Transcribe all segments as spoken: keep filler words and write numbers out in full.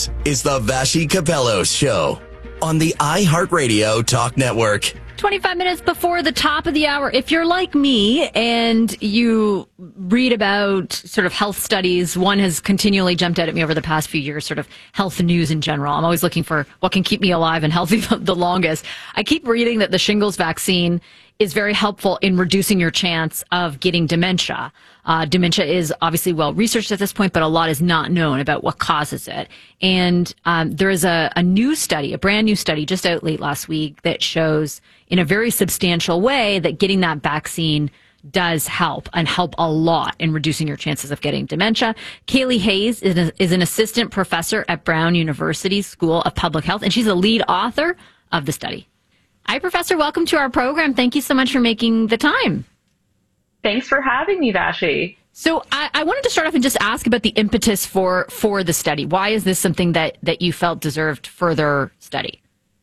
Is the Vassy Capello Show on the iHeartRadio Talk Network. twenty-five minutes before the top of the hour. If you're like me and you read about sort of health studies, one has continually jumped out at me over the past few years, sort of health news in general. I'm always looking for what can keep me alive and healthy the longest. I keep reading that the shingles vaccine is very helpful in reducing your chance of getting dementia. Uh, dementia is obviously well researched at this point, but a lot is not known about what causes it. And um, there is a, a new study, a brand new study just out late last week that shows in a very substantial way that getting that vaccine does help and help a lot in reducing your chances of getting dementia. Kaylee Hayes is, a, is an assistant professor at Brown University School of Public Health, and she's a lead author of the study. Hi, Professor. Welcome to our program. Thank you so much for making the time. Thanks for having me, Vashi. So I, I wanted to start off and just ask about the impetus for, for the study. Why is this something that, that you felt deserved further study?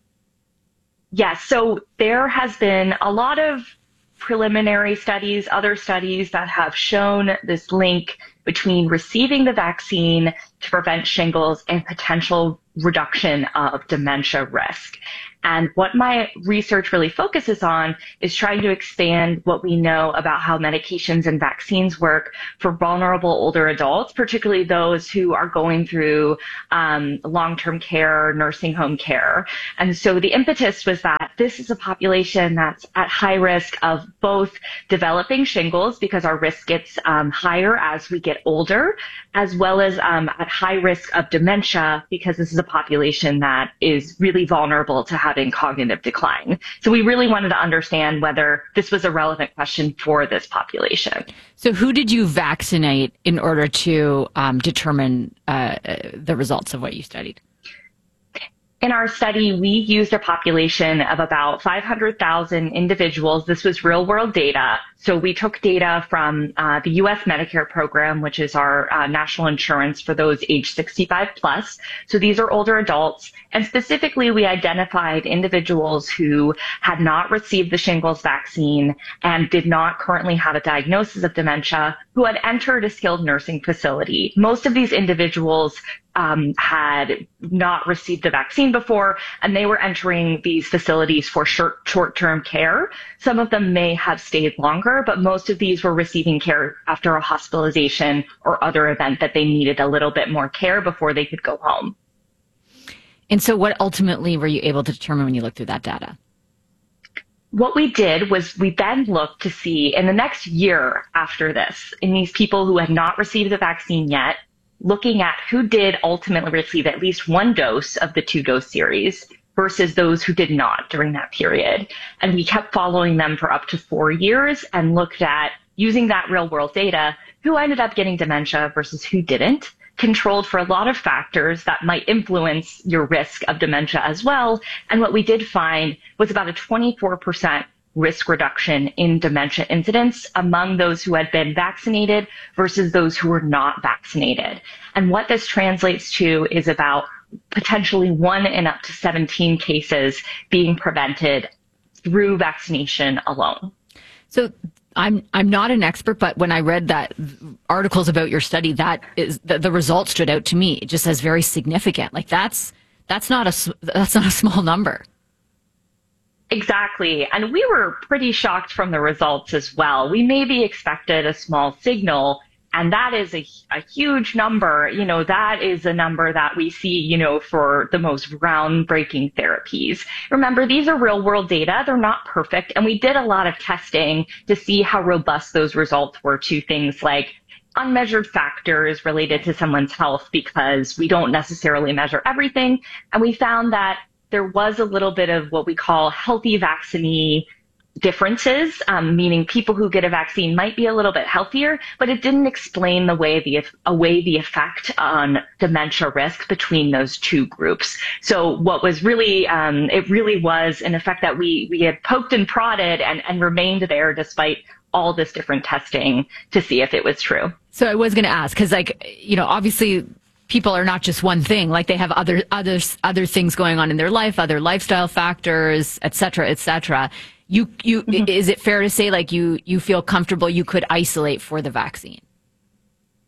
Yes, so there has been a lot of preliminary studies, other studies that have shown this link between receiving the vaccine to prevent shingles and potential reduction of dementia risk. And what my research really focuses on is trying to expand what we know about how medications and vaccines work for vulnerable older adults, particularly those who are going through um, long-term care, nursing home care. And so the impetus was that this is a population that's at high risk of both developing shingles because our risk gets um, higher as we get older, as well as um, at high risk of dementia because this is a population that is really vulnerable to having cognitive decline. So we really wanted to understand whether this was a relevant question for this population. So who did you vaccinate in order to um, determine uh, the results of what you studied? In our study, we used a population of about five hundred thousand individuals. This was real world data. So we took data from uh, the U S Medicare program, which is our uh, national insurance for those age sixty-five plus. So these are older adults. And specifically, we identified individuals who had not received the shingles vaccine and did not currently have a diagnosis of dementia, who had entered a skilled nursing facility. Most of these individuals um, had not received the vaccine before, and they were entering these facilities for short, short-term care. Some of them may have stayed longer, but most of these were receiving care after a hospitalization or other event that they needed a little bit more care before they could go home. And so what ultimately were you able to determine when you looked through that data? What we did was we then looked to see in the next year after this, in these people who had not received the vaccine yet, looking at who did ultimately receive at least one dose of the two-dose series versus those who did not during that period. And we kept following them for up to four years and looked at, using that real-world data, who ended up getting dementia versus who didn't, controlled for a lot of factors that might influence your risk of dementia as well. And what we did find was about a twenty-four percent risk reduction in dementia incidence among those who had been vaccinated versus those who were not vaccinated. And what this translates to is about potentially one in up to seventeen cases being prevented through vaccination alone. So I'm I'm not an expert, but when I read that articles about your study, that is the, the result stood out to me just as very significant. Like that's that's not a that's not a small number. Exactly. And we were pretty shocked from the results as well. We maybe expected a small signal, and that is a, a huge number. You know, that is a number that we see, you know, for the most groundbreaking therapies. Remember, these are real world data. They're not perfect. And we did a lot of testing to see how robust those results were to things like unmeasured factors related to someone's health, because we don't necessarily measure everything. And we found that there was a little bit of what we call healthy vaccinee differences, um, meaning people who get a vaccine might be a little bit healthier, but it didn't explain the way the away the effect on dementia risk between those two groups. So what was really, um, it really was an effect that we we had poked and prodded and, and remained there despite all this different testing to see if it was true. So I was going to ask, because like, you know, obviously people are not just one thing, like they have other, other, other things going on in their life, other lifestyle factors, et cetera, et cetera. You, you, mm-hmm. Is it fair to say like you, you feel comfortable you could isolate for the vaccine?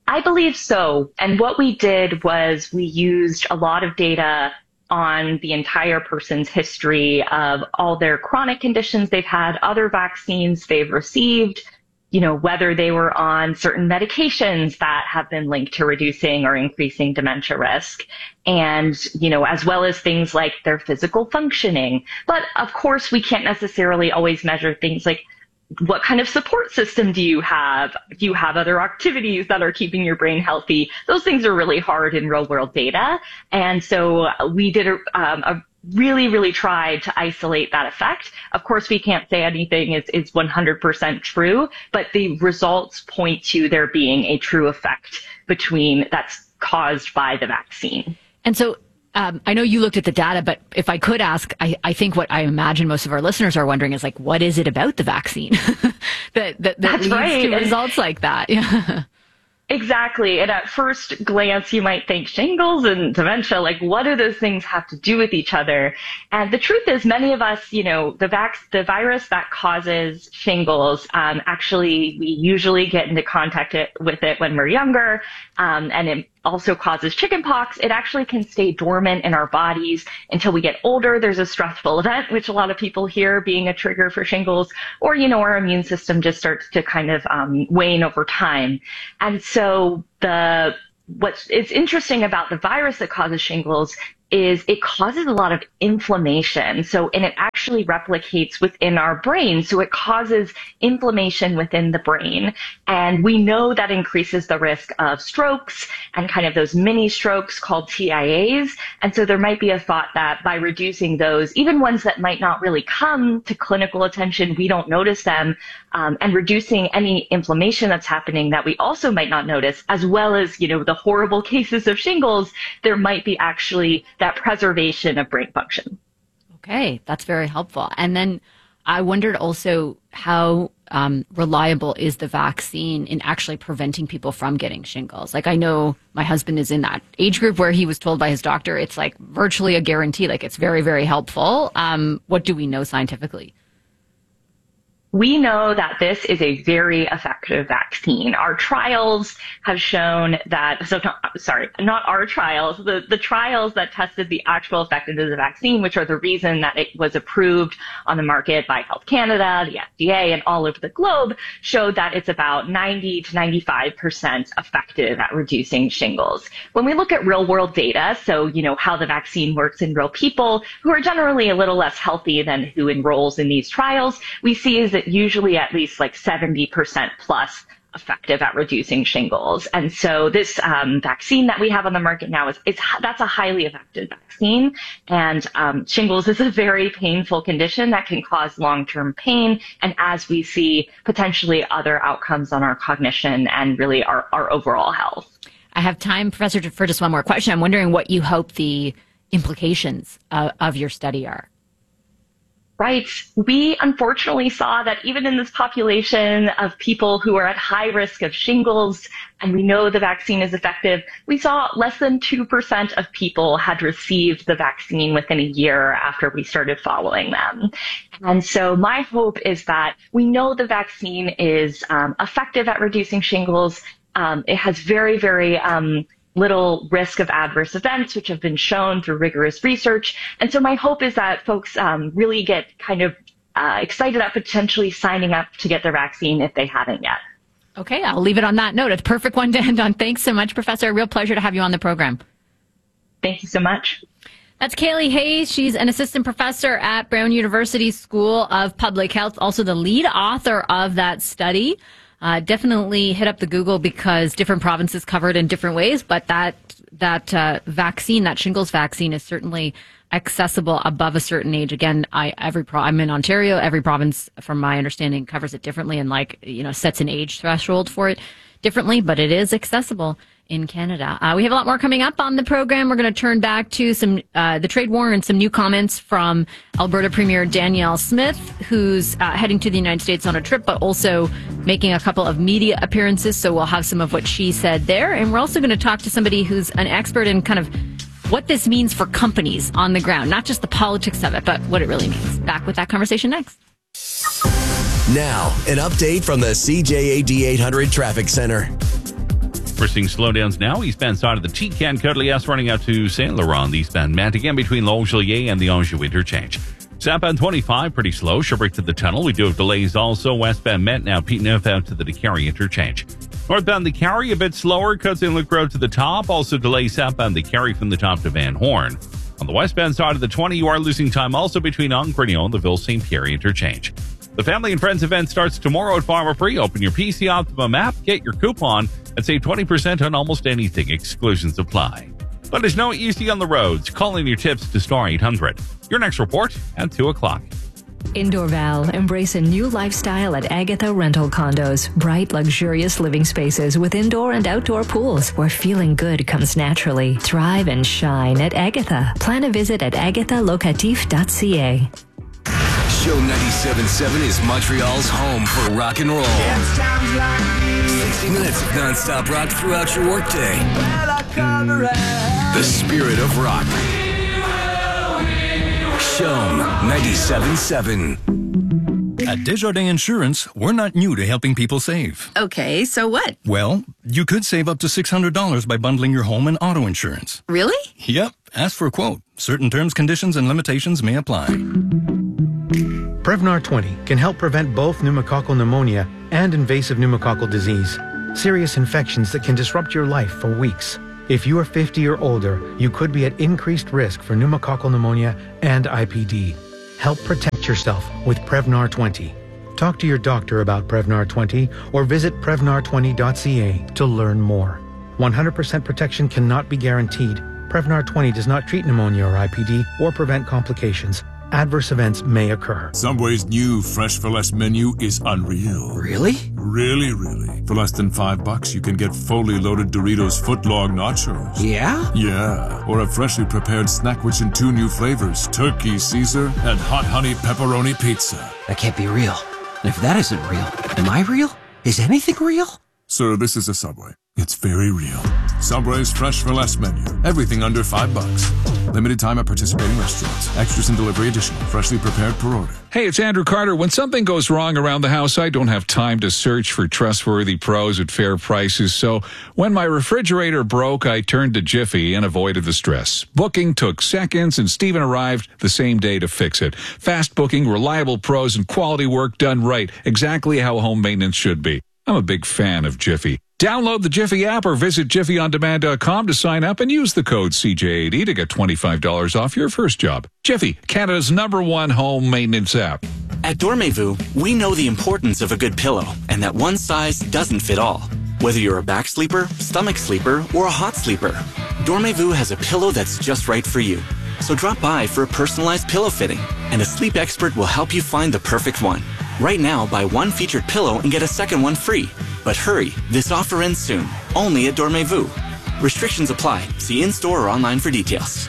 I believe so. And what we did was we used a lot of data on the entire person's history of all their chronic conditions they've had, other vaccines they've received, you know, whether they were on certain medications that have been linked to reducing or increasing dementia risk. And, you know, as well as things like their physical functioning. But of course, we can't necessarily always measure things like what kind of support system do you have? Do you have other activities that are keeping your brain healthy? Those things are really hard in real world data. And so we did a, um, a really, really tried to isolate that effect. Of course, we can't say anything is, is one hundred percent true, but the results point to there being a true effect between that's caused by the vaccine. And so Um, I know you looked at the data, but if I could ask, I, I think what I imagine most of our listeners are wondering is like, what is it about the vaccine that, that, that leads right. to results like that? Yeah. Exactly. And at first glance, you might think shingles and dementia, like what do those things have to do with each other? And the truth is many of us, you know, the vac- the virus that causes shingles, um, actually, we usually get into contact it, with it when we're younger. Um, and it also causes chickenpox. It actually can stay dormant in our bodies until we get older. There's a stressful event, which a lot of people hear being a trigger for shingles, or, you know, our immune system just starts to kind of um, wane over time. And so the what's it's interesting about the virus that causes shingles is it causes a lot of inflammation. So, and it actually replicates within our brain. So it causes inflammation within the brain. And we know that increases the risk of strokes and kind of those mini strokes called T I As. And so there might be a thought that by reducing those, even ones that might not really come to clinical attention, we don't notice them, um, and reducing any inflammation that's happening that we also might not notice, as well as, you know, the horrible cases of shingles, there might be actually that preservation of brain function. Okay, that's very helpful. And then I wondered also how um, reliable is the vaccine in actually preventing people from getting shingles? Like I know my husband is in that age group where he was told by his doctor, it's like virtually a guarantee, like it's very, very helpful. Um, what do we know scientifically? We know that this is a very effective vaccine. Our trials have shown that, so not, sorry, not our trials, the, the trials that tested the actual effectiveness of the vaccine, which are the reason that it was approved on the market by Health Canada, the F D A, and all over the globe, showed that it's about ninety to ninety-five percent effective at reducing shingles. When we look at real world data, so, you know, how the vaccine works in real people who are generally a little less healthy than who enrolls in these trials, we see is that usually at least like seventy percent plus effective at reducing shingles. And so this um, vaccine that we have on the market now is, is that's a highly effective vaccine. And um, shingles is a very painful condition that can cause long-term pain. And as we see potentially other outcomes on our cognition and really our, our overall health. I have time, Professor, for just one more question. I'm wondering what you hope the implications uh, of your study are. Right. We unfortunately saw that even in this population of people who are at high risk of shingles, and we know the vaccine is effective, we saw less than two percent of people had received the vaccine within a year after we started following them. And so my hope is that we know the vaccine is um, effective at reducing shingles. Um, it has very, very um, little risk of adverse events, which have been shown through rigorous research. And so my hope is that folks um, really get kind of uh, excited about potentially signing up to get their vaccine if they haven't yet. Okay, I'll leave it on that note. It's a perfect one to end on. Thanks so much, Professor. A real pleasure to have you on the program. Thank you so much. That's Kaylee Hayes. She's an assistant professor at Brown University School of Public Health, also the lead author of that study. Uh, definitely hit up the Google because different provinces covered in different ways, but that that uh, vaccine, that shingles vaccine, is certainly accessible above a certain age. Again, I every pro- I'm in Ontario. Every province, from my understanding, covers it differently and like you know sets an age threshold for it differently, but it is accessible in Canada. Uh, we have a lot more coming up on the program. We're going to turn back to some uh, the trade war and some new comments from Alberta Premier Danielle Smith, who's uh, heading to the United States on a trip, but also making a couple of media appearances. So we'll have some of what she said there. And we're also going to talk to somebody who's an expert in kind of what this means for companies on the ground, not just the politics of it, but what it really means. Back with that conversation next. Now, an update from the C J A D eight hundred Traffic Center. We're seeing slowdowns now. Eastbound side of the T-Can, Cuddly S running out to Saint Laurent. Eastbound Matt again between Longueuil and the Anjou interchange. Southbound twenty-five, pretty slow. Sherbrooke to the tunnel. We do have delays also. Westbound Met now Pete Neuf out to the DeCarry interchange. Northbound the Carry a bit slower. Cuts Inlet Road to the top. Also delays southbound the Carry from the top to Van Horn. On the westbound side of the twenty, you are losing time also between Ongrignon and the Ville-Saint Pierre interchange. The Family and Friends event starts tomorrow at Farmer Free. Open your P C Optimum app, get your coupon, and save twenty percent on almost anything. Exclusions apply. Let us know what you see on the roads. Call in your tips to star eight hundred. Your next report at two o'clock. Indoor Val, embrace a new lifestyle at Agatha Rental Condos. Bright, luxurious living spaces with indoor and outdoor pools where feeling good comes naturally. Thrive and shine at Agatha. Plan a visit at agatha locatif dot c a. Show ninety-seven point seven is Montreal's home for rock and roll. sixty minutes of non-stop rock throughout your workday. The spirit of rock. Show ninety-seven point seven. At Desjardins Insurance, we're not new to helping people save. Okay, so what? Well, you could save up to six hundred dollars by bundling your home and auto insurance. Really? Yep. Ask for a quote. Certain terms, conditions, and limitations may apply. Prevnar twenty can help prevent both pneumococcal pneumonia and invasive pneumococcal disease, serious infections that can disrupt your life for weeks. If you are fifty or older, you could be at increased risk for pneumococcal pneumonia and I P D. Help protect yourself with Prevnar twenty. Talk to your doctor about Prevnar twenty or visit prevnar twenty dot c a to learn more. one hundred percent protection cannot be guaranteed. Prevnar twenty does not treat pneumonia or I P D or prevent complications. Adverse events may occur. Subway's new Fresh for Less menu is unreal. Really? Really, really. For less than five bucks, you can get fully loaded Doritos footlong nachos. Yeah? Yeah. Or a freshly prepared snack which in two new flavors, Turkey Caesar and Hot Honey Pepperoni Pizza. That can't be real. And if that isn't real, am I real? Is anything real? Sir, this is a Subway. It's very real. Subway's Fresh for Less menu. Everything under five bucks. Limited time at participating restaurants. Extras and delivery additional. Freshly prepared per order. Hey, it's Andrew Carter. When something goes wrong around the house, I don't have time to search for trustworthy pros at fair prices. So when my refrigerator broke, I turned to Jiffy and avoided the stress. Booking took seconds, and Steven arrived the same day to fix it. Fast booking, reliable pros, and quality work done right. Exactly how home maintenance should be. I'm a big fan of Jiffy. Download the Jiffy app or visit jiffy on demand dot com to sign up and use the code C J eighty to get twenty-five dollars off your first job. Jiffy, Canada's number one home maintenance app. At Dormez-vous, we know the importance of a good pillow and that one size doesn't fit all. Whether you're a back sleeper, stomach sleeper, or a hot sleeper, Dormez-vous has a pillow that's just right for you. So drop by for a personalized pillow fitting, and a sleep expert will help you find the perfect one. Right now, buy one featured pillow and get a second one free. But hurry, this offer ends soon, only at Dormez-vous. Restrictions apply. See in-store or online for details.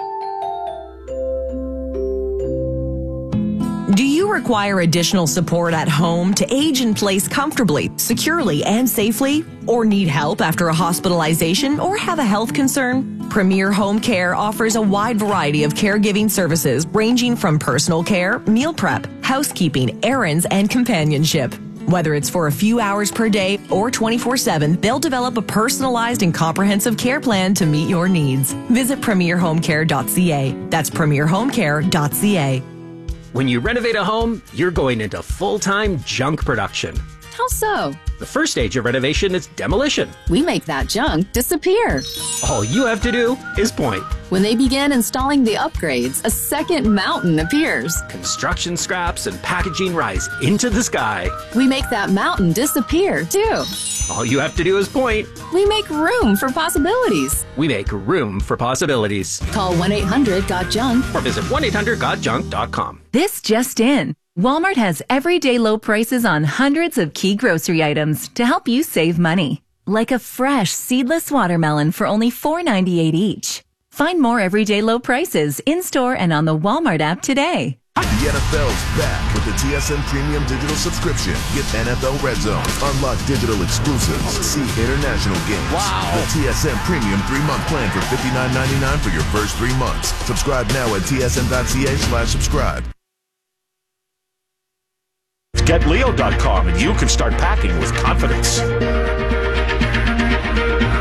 Do you require additional support at home to age in place comfortably, securely, and safely? Or need help after a hospitalization or have a health concern? Premier Home Care offers a wide variety of caregiving services ranging from personal care, meal prep, housekeeping, errands, and companionship. Whether it's for a few hours per day or twenty-four seven, they'll develop a personalized and comprehensive care plan to meet your needs. Visit premier home care dot c a. That's premier home care dot c a. When you renovate a home, you're going into full-time junk production. How so? The first stage of renovation is demolition. We make that junk disappear. All you have to do is point. When they begin installing the upgrades, a second mountain appears. Construction scraps and packaging rise into the sky. We make that mountain disappear, too. All you have to do is point. We make room for possibilities. We make room for possibilities. Call one eight hundred got junk or visit one eight hundred got junk dot com. This just in. Walmart has everyday low prices on hundreds of key grocery items to help you save money. Like a fresh seedless watermelon for only four ninety-eight each. Find more everyday low prices in-store and on the Walmart app today. The N F L's back with the T S N Premium Digital Subscription. Get N F L Red Zone, unlock digital exclusives, see international games. Wow. The T S N Premium three-month plan for fifty-nine ninety-nine for your first three months. Subscribe now at T S N dot C A slash subscribe. Get Leo dot com and you can start packing with confidence.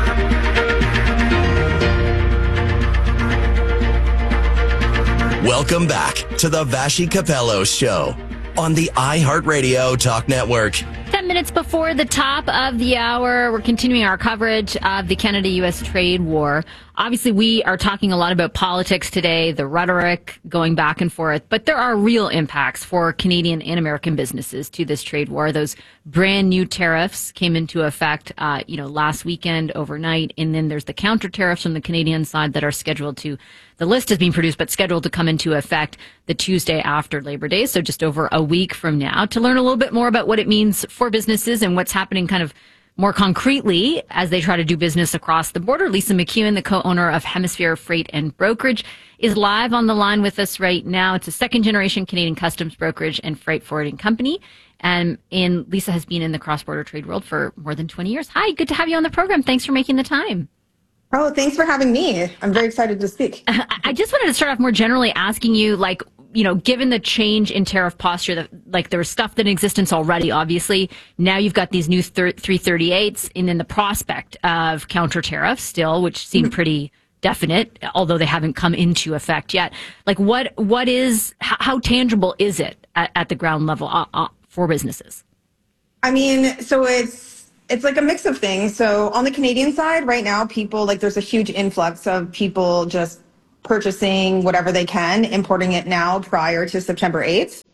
Welcome back to the Vashi Capello Show on the iHeartRadio Talk Network. Ten minutes before the top of the hour, we're continuing our coverage of the Canada-U S trade war. Obviously, we are talking a lot about politics today, the rhetoric going back and forth, but there are real impacts for Canadian and American businesses to this trade war. Those brand new tariffs came into effect, uh, you know, last weekend overnight, and then there's the counter tariffs from the Canadian side that are scheduled to, the list is being produced, but scheduled to come into effect the Tuesday after Labor Day, so just over a week from now. To learn a little bit more about what it means for businesses and what's happening kind of more concretely as they try to do business across the border, Lisa McEwen, the co-owner of Hemisphere Freight and Brokerage, is live on the line with us right now. It's a second-generation Canadian customs brokerage and freight forwarding company. And, and Lisa has been in the cross-border trade world for more than twenty years. Hi, good to have you on the program. Thanks for making the time. Oh, thanks for having me. I'm very excited to speak. I just wanted to start off more generally asking you, like, you know, given the change in tariff posture, that like there was stuff that in existence already, obviously. Now you've got these new three thirty-eights, and then the prospect of counter tariffs still, which seem mm-hmm. pretty definite, although they haven't come into effect yet. Like, what what is how, how tangible is it at, at the ground level uh, uh, for businesses? I mean, so it's it's like a mix of things. So on the Canadian side, right now, people like there's a huge influx of people just purchasing whatever they can, importing it now prior to September eighth.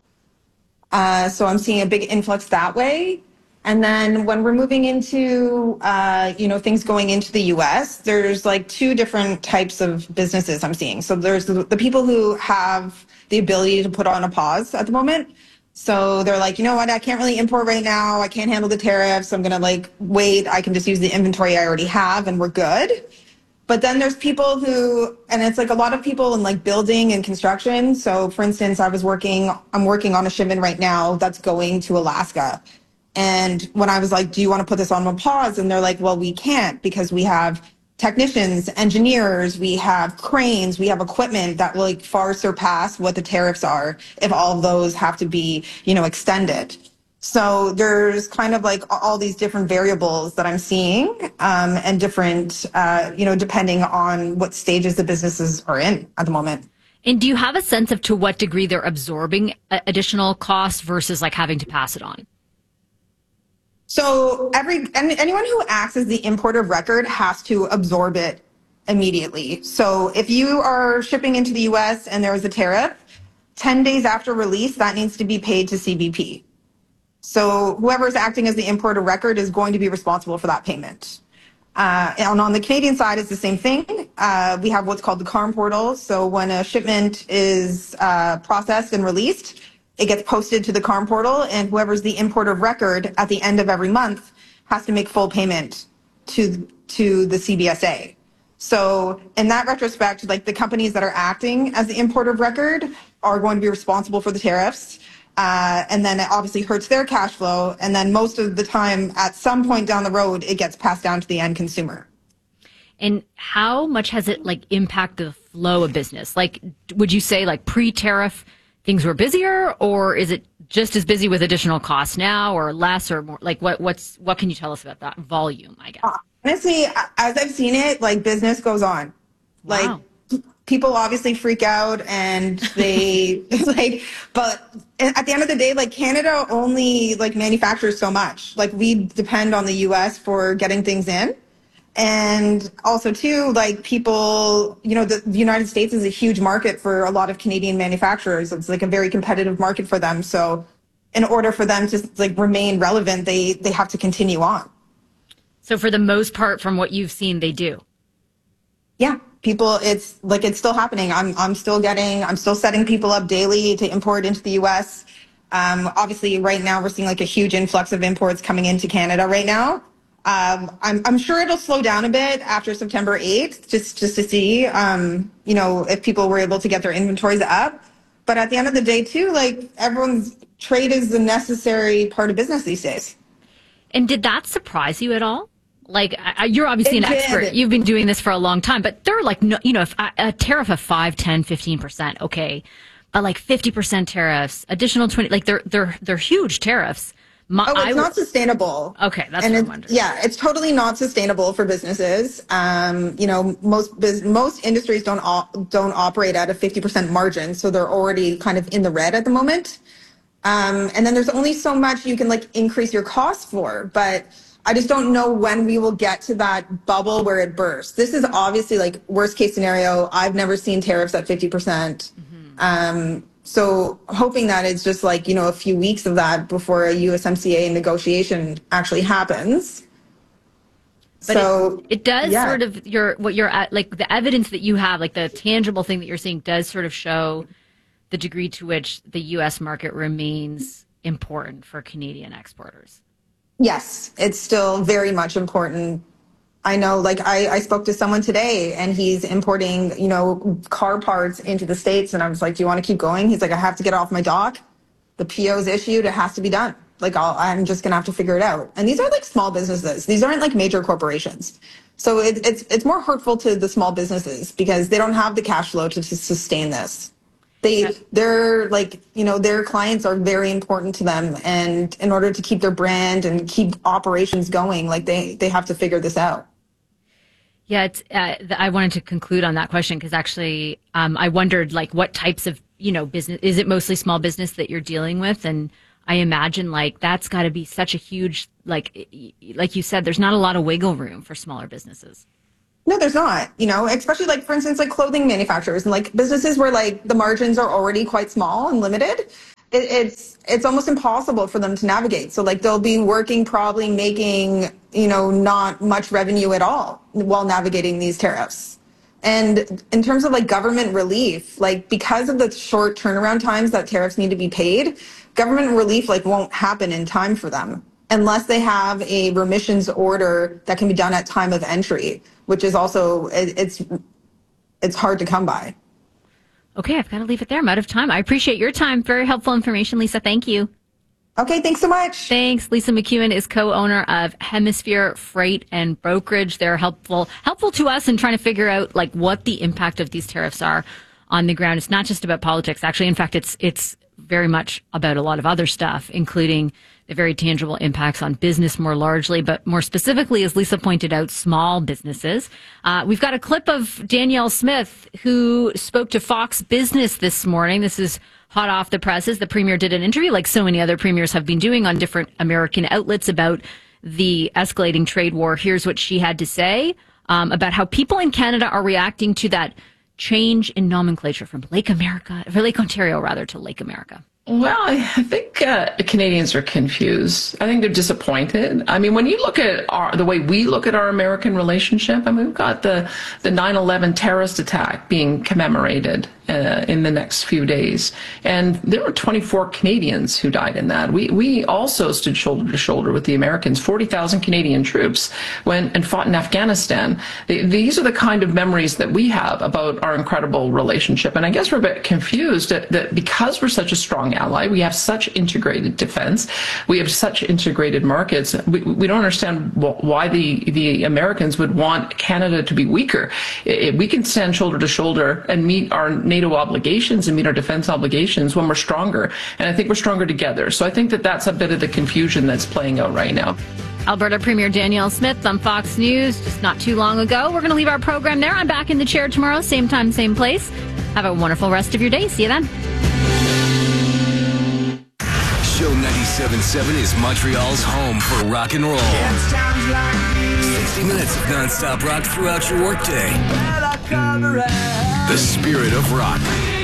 Uh, so I'm seeing a big influx that way. And then when we're moving into, uh, you know, things going into the U S, there's like two different types of businesses I'm seeing. So there's the, the people who have the ability to put on a pause at the moment. So they're like, you know what, I can't really import right now. I can't handle the tariffs. I'm going to like wait. I can just use the inventory I already have and we're good. But then there's people who, and it's like a lot of people in like building and construction. So for instance, I was working, I'm working on a shipment right now that's going to Alaska. And when I was like, do you want to put this on a pause? And they're like, well, we can't because we have technicians, engineers, we have cranes, we have equipment that will like far surpass what the tariffs are if all of those have to be, you know, extended. So there's kind of like all these different variables that I'm seeing um, and different, uh, you know, depending on what stages the businesses are in at the moment. And do you have a sense of to what degree they're absorbing additional costs versus like having to pass it on? So every anyone who acts as the importer of record has to absorb it immediately. So if you are shipping into the U S and there is a tariff, ten days after release, that needs to be paid to C B P. So whoever's acting as the importer of record is going to be responsible for that payment. Uh, and on the Canadian side, it's the same thing. Uh, we have what's called the C A R M portal. So when a shipment is uh, processed and released, it gets posted to the C A R M portal, and whoever's the importer of record at the end of every month has to make full payment to to the C B S A. So in that retrospect, like the companies that are acting as the importer of record are going to be responsible for the tariffs. Uh, and then it obviously hurts their cash flow. And then most of the time, at some point down the road, it gets passed down to the end consumer. And how much has it like impacted the flow of business? Like, would you say like pre-tariff things were busier, or is it just as busy with additional costs now, or less, or more? Like, what what's what can you tell us about that volume? I guess uh, honestly, as I've seen it, like business goes on. Like wow. People obviously freak out, and they like, but at the end of the day, like Canada only like manufactures so much. Like we depend on the U S for getting things in. And also too, like people, you know, the, the United States is a huge market for a lot of Canadian manufacturers. It's like a very competitive market for them. So in order for them to like remain relevant, they, they have to continue on. So for the most part, from what you've seen, they do. Yeah. People, it's like, it's still happening. I'm, I'm still getting, I'm still setting people up daily to import into the U S. Um, obviously right now we're seeing like a huge influx of imports coming into Canada right now. Um, I'm, I'm sure it'll slow down a bit after September eighth, just, just to see, um, you know, if people were able to get their inventories up. But at the end of the day too, like everyone's trade is a necessary part of business these days. And did that surprise you at all? Like, I, you're obviously it an did. expert. You've been doing this for a long time, but they're like, no, you know, if a tariff of five, ten, fifteen percent, okay. But like fifty percent tariffs, additional twenty, like they're, they're, they're huge tariffs. My, oh, it's I, not sustainable. Okay, that's and what it's, I'm wondering. Yeah, it's totally not sustainable for businesses. Um, you know, most bus- most industries don't op- don't operate at a fifty percent margin, so they're already kind of in the red at the moment. Um, and then there's only so much you can like increase your costs for, but I just don't know when we will get to that bubble where it bursts. This is obviously like worst case scenario. I've never seen tariffs at fifty percent. Mm-hmm. Um, So hoping that it's just like, you know, a few weeks of that before a U S M C A negotiation actually happens. But so it, it does yeah. sort of your what you're at, like the evidence that you have, like the tangible thing that you're seeing does sort of show the degree to which the U S market remains important for Canadian exporters. Yes, it's still very much important. I know, like I, I spoke to someone today and he's importing, you know, car parts into the States. And I was like, do you want to keep going? He's like, I have to get off my dock. The P O's issued. It has to be done. Like, I'll, I'm just going to have to figure it out. And these are like small businesses. These aren't like major corporations. So it, it's it's more hurtful to the small businesses because they don't have the cash flow to, to sustain this. They, they're like, you know, their clients are very important to them. And in order to keep their brand and keep operations going, like they, they have to figure this out. Yeah, it's, uh, I wanted to conclude on that question because actually um, I wondered, like, what types of, you know, business, is it mostly small business that you're dealing with? And I imagine, like, that's got to be such a huge, like, like you said, there's not a lot of wiggle room for smaller businesses. No, there's not, you know, especially like, for instance, like clothing manufacturers and like businesses where like the margins are already quite small and limited. It, it's it's almost impossible for them to navigate. So like they'll be working, probably making, you know, not much revenue at all while navigating these tariffs. And in terms of like government relief, like because of the short turnaround times that tariffs need to be paid, government relief like won't happen in time for them unless they have a remissions order that can be done at time of entry, which is also, it, it's it's hard to come by. Okay, I've got to leave it there. I'm out of time. I appreciate your time. Very helpful information, Lisa. Thank you. Okay, thanks so much. Thanks. Lisa McEwen is co-owner of Hemisphere Freight and Brokerage. They're helpful helpful to us in trying to figure out like what the impact of these tariffs are on the ground. It's not just about politics. Actually, in fact, it's it's very much about a lot of other stuff, including the very tangible impacts on business more largely, but more specifically, as Lisa pointed out, small businesses. Uh, we've got a clip of Danielle Smith, who spoke to Fox Business this morning. This is hot off the presses. The premier did an interview, like so many other premiers have been doing on different American outlets, about the escalating trade war. Here's what she had to say um, about how people in Canada are reacting to that change in nomenclature from Lake America, or Lake Ontario, rather, to Lake America. Well, I think uh, Canadians are confused. I think they're disappointed. I mean, when you look at our, the way we look at our American relationship, I mean, we've got the, the nine eleven terrorist attack being commemorated uh, in the next few days. And there were twenty-four Canadians who died in that. We we also stood shoulder to shoulder with the Americans. forty thousand Canadian troops went and fought in Afghanistan. These are the kind of memories that we have about our incredible relationship. And I guess we're a bit confused that, that because we're such a strong ally, we have such integrated defense, we have such integrated markets, we, we don't understand why the, the Americans would want Canada to be weaker. It, we can stand shoulder to shoulder and meet our NATO obligations and meet our defense obligations when we're stronger. And I think we're stronger together. So I think that that's a bit of the confusion that's playing out right now. Alberta Premier Danielle Smith on Fox News just not too long ago. We're going to leave our program there. I'm back in the chair tomorrow, same time, same place. Have a wonderful rest of your day. See you then. Show ninety-seven point seven is Montreal's home for rock and roll. sixty minutes of nonstop rock throughout your workday. The spirit of rock.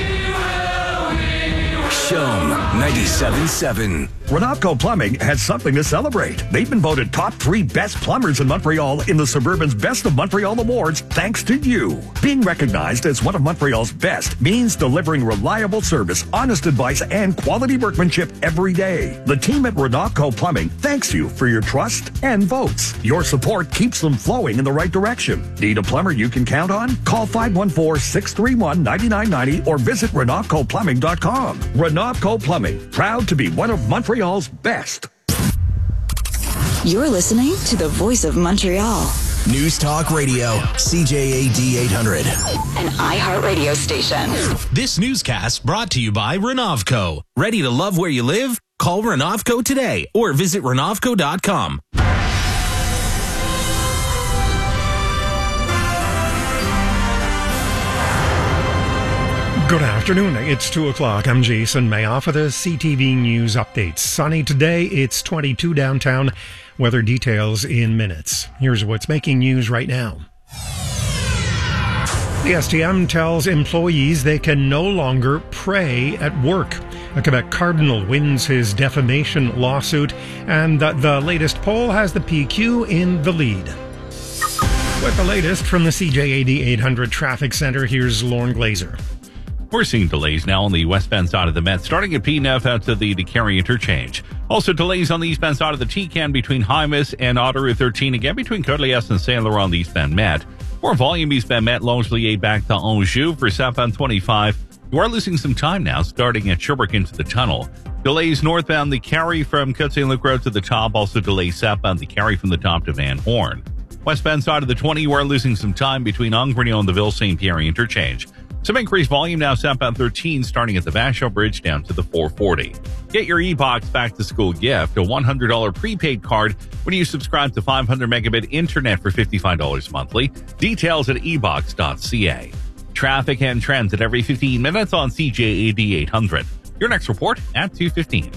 Show ninety-seven point seven. Renavco Plumbing has something to celebrate. They've been voted top three best plumbers in Montreal in the Suburban's Best of Montreal Awards thanks to you. Being recognized as one of Montreal's best means delivering reliable service, honest advice, and quality workmanship every day. The team at Renavco Plumbing thanks you for your trust and votes. Your support keeps them flowing in the right direction. Need a plumber you can count on? Call five one four, six three one, nine nine nine zero or visit renavco plumbing dot com. Renavco Plumbing, proud to be one of Montreal's best. You're listening to the Voice of Montreal. News Talk Radio, C J A D eight hundred. An iHeartRadio station. This newscast brought to you by Renavco. Ready to love where you live? Call Renovco today or visit Renovco dot com. Good afternoon. It's two o'clock. I'm Jason Mayoff for the C T V News Update. Sunny today. It's twenty-two downtown. Weather details in minutes. Here's what's making news right now. The S T M tells employees they can no longer pray at work. A Quebec Cardinal wins his defamation lawsuit, and the, the latest poll has the P Q in the lead. With the latest from the C J A D eight hundred Traffic Center, here's Lauren Glazer. We're seeing delays now on the westbound side of the Met, starting at P N F out to the DeCarry interchange. Also delays on the eastbound side of the T C A N between Hymas and Otter Route thirteen, again between Côte-de-Liesse and Saint Laurent on the eastbound Met. More volume eastbound Met, Longueuil back to Anjou for southbound twenty-five. You are losing some time now, starting at Sherbrooke into the tunnel. Delays northbound the Carry from Côte Saint Luc Road to the top. Also delays southbound the Carry from the top to Van Horn. Westbound side of the twenty, you are losing some time between Angrignon and the Ville-Saint Pierre interchange. Some increased volume now southbound thirteen, starting at the Vachon Bridge down to the four forty. Get your e-box back to school gift, a one hundred dollars prepaid card when you subscribe to five hundred megabit internet for fifty-five dollars monthly. Details at e box dot c a. Traffic and transit every fifteen minutes on C J A D eight hundred. Your next report at two fifteen.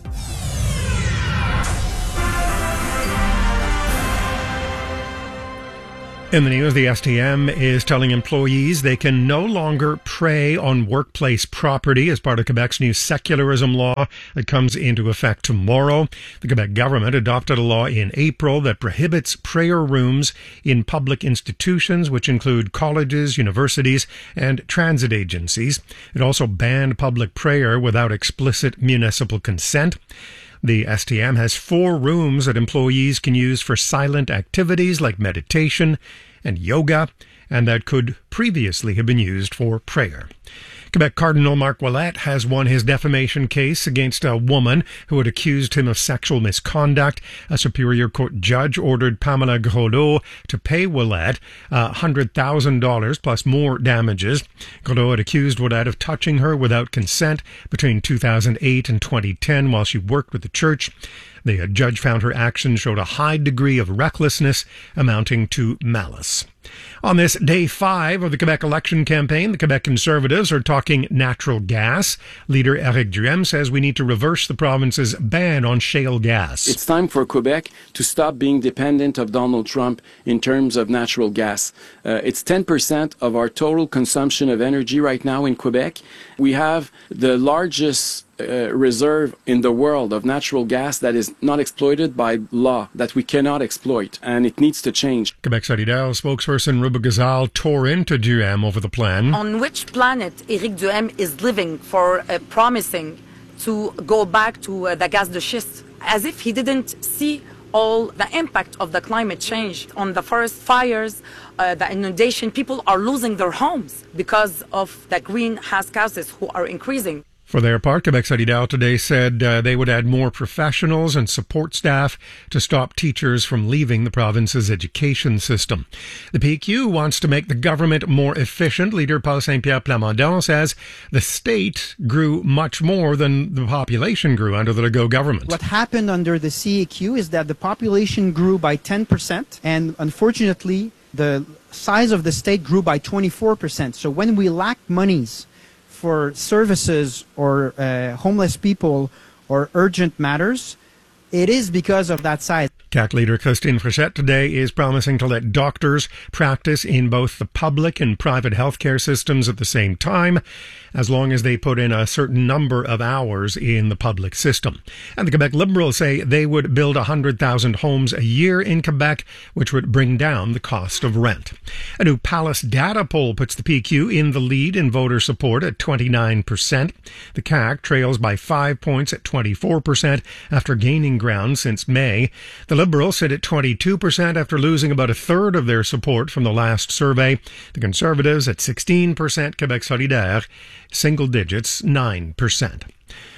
In the news, the S T M is telling employees they can no longer prey on workplace property as part of Quebec's new secularism law that comes into effect tomorrow. The Quebec government adopted a law in April that prohibits prayer rooms in public institutions, which include colleges, universities, and transit agencies. It also banned public prayer without explicit municipal consent. The S T M has four rooms that employees can use for silent activities like meditation and yoga, and that could previously have been used for prayer. Quebec Cardinal Marc Ouellette has won his defamation case against a woman who had accused him of sexual misconduct. A Superior Court judge ordered Pamela Grosdot to pay Ouellette one hundred thousand dollars plus more damages. Grosdot had accused Ouellette of touching her without consent between two thousand eight and twenty ten while she worked with the church. The judge found her actions showed a high degree of recklessness amounting to malice. On this day five of the Quebec election campaign, the Quebec Conservatives are talking natural gas. Leader Éric Duhem says we need to reverse the province's ban on shale gas. It's time for Quebec to stop being dependent of Donald Trump in terms of natural gas. Uh, it's ten percent of our total consumption of energy right now in Quebec. We have the largest Uh, reserve in the world of natural gas that is not exploited by law, that we cannot exploit, and it needs to change. Quebec Solidaire spokesperson Ruba Gazal tore into Duhem over the plan. On which planet Éric Duhem is living for uh, promising to go back to uh, the gaz de schist, as if he didn't see all the impact of the climate change on the forest fires, uh, the inundation. People are losing their homes because of the greenhouse gases who are increasing. For their part, Quebec Solidaire today said uh, they would add more professionals and support staff to stop teachers from leaving the province's education system. The P Q wants to make the government more efficient. Leader Paul Saint-Pierre Plamondon says the state grew much more than the population grew under the Legault government. What happened under the C A Q is that the population grew by ten percent, and unfortunately, the size of the state grew by twenty-four percent. So when we lack monies for services or uh, homeless people or urgent matters, it is because of that size. C A Q leader Christine Frechette today is promising to let doctors practice in both the public and private healthcare systems at the same time, as long as they put in a certain number of hours in the public system. And the Quebec Liberals say they would build one hundred thousand homes a year in Quebec, which would bring down the cost of rent. A new Palace data poll puts the P Q in the lead in voter support at twenty-nine percent. The C A Q trails by five points at twenty-four percent after gaining ground since May. The Liberals sit at twenty-two percent after losing about a third of their support from the last survey. The Conservatives at sixteen percent. Quebec Solidaire, single digits, nine percent.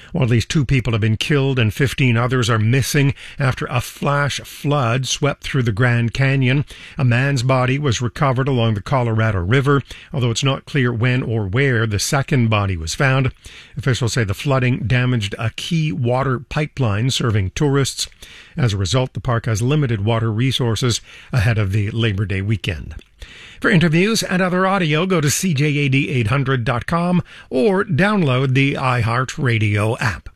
Well, at least two people have been killed and fifteen others are missing after a flash flood swept through the Grand Canyon. A man's body was recovered along the Colorado River, although it's not clear when or where the second body was found. Officials say the flooding damaged a key water pipeline serving tourists. As a result, the park has limited water resources ahead of the Labor Day weekend. For interviews and other audio, go to C J A D eight hundred dot com or download the iHeartRadio app.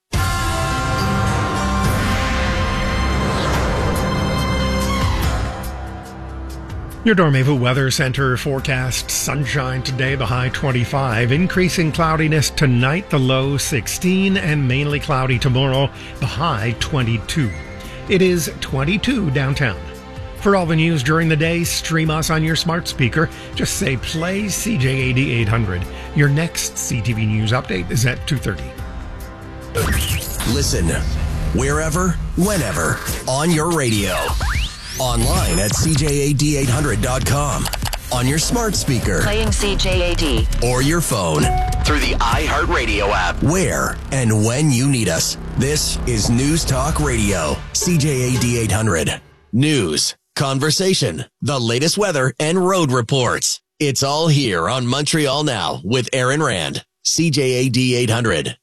Your Dormevu Weather Center forecast sunshine today, the high twenty-five. Increasing cloudiness tonight, the low sixteen, and mainly cloudy tomorrow, the high twenty-two. It is twenty-two downtown. For all the news during the day, stream us on your smart speaker. Just say play C J A D eight hundred. Your next C T V News update is at two thirty. Listen wherever, whenever, on your radio. Online at C J A D eight hundred dot com. On your smart speaker. Playing C J A D. Or your phone. Through the iHeartRadio app. Where and when you need us. This is News Talk Radio. C J A D eight hundred. News, conversation, the latest weather, and road reports. It's all here on Montreal Now with Aaron Rand. C J A D eight hundred.